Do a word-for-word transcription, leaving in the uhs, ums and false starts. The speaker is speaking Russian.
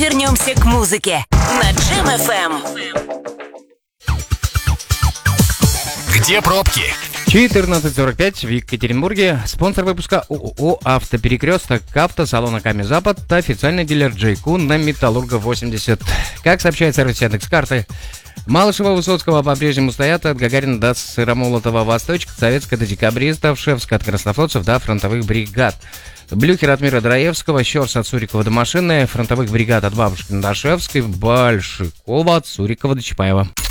вернемся к музыке на Джем эф эм. Где пробки? четырнадцать сорок пять в Екатеринбурге. Спонсор выпуска ООО «Автоперекресток», автосалона «Камень-Запад», официальный дилер Джейку на Металлурга восемьдесят. Как сообщает сервис Яндекс.Карты, Малышева-Высоцкого по-прежнему стоят от Гагарина до Сыромолотова Восточка, Советска до Декабристов, Шевска от Краснофлотцев до фронтовых бригад. Блюхер от Мира Драевского, Щерс от Сурикова до Машины, фронтовых бригад от Бабушкина до Шевской, Большакова от Сурикова до Чапаева.